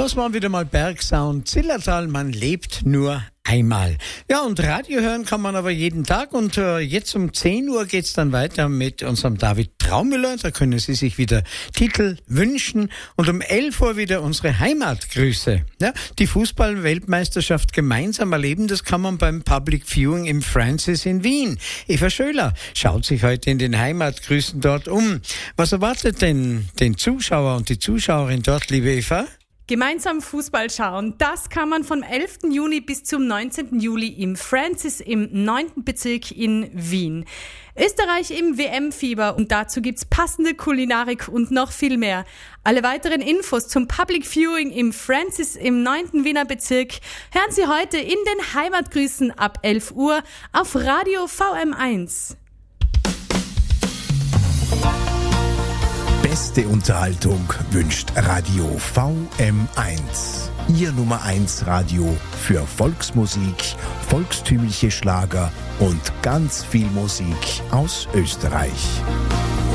Das war wieder mal Bergsound. Zillertal, man lebt nur einmal. Ja, und Radio hören kann man aber jeden Tag. Und jetzt um 10 Uhr geht's dann weiter mit unserem David Traumüller. Da können Sie sich wieder Titel wünschen. Und um 11 Uhr wieder unsere Heimatgrüße. Ja, die Fußball-Weltmeisterschaft gemeinsam erleben, das kann man beim Public Viewing im Francis in Wien. Eva Schöler schaut sich heute in den Heimatgrüßen dort um. Was erwartet denn den Zuschauer und die Zuschauerin dort, liebe Eva? Gemeinsam Fußball schauen, das kann man vom 11. Juni bis zum 19. Juli im Francis im 9. Bezirk in Wien. Österreich im WM-Fieber und dazu gibt's passende Kulinarik und noch viel mehr. Alle weiteren Infos zum Public Viewing im Francis im 9. Wiener Bezirk hören Sie heute in den Heimatgrüßen ab 11 Uhr auf Radio VM1. Beste Unterhaltung wünscht Radio VM1. Ihr Nummer 1 Radio für Volksmusik, volkstümliche Schlager und ganz viel Musik aus Österreich.